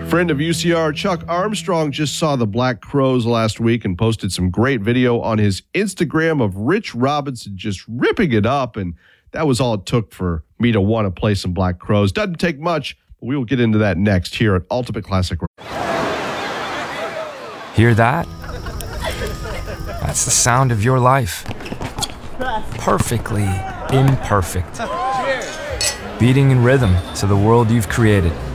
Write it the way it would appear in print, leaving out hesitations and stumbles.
Friend of UCR, Chuck Armstrong, just saw the Black Crowes last week and posted some great video on his Instagram of Rich Robinson just ripping it up, and that was all it took for me to want to play some Black Crowes. Doesn't take much, but we will get into that next here at Ultimate Classic. Hear that? That's the sound of your life. Perfectly imperfect. Beating in rhythm to the world you've created.